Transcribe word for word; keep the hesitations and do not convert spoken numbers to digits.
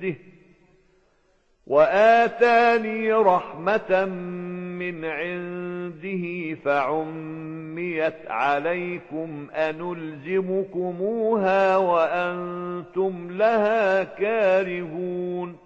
عنده وآتاني رحمة من عنده فعميت عليكم أنلزمكموها وأنتم لها كارهون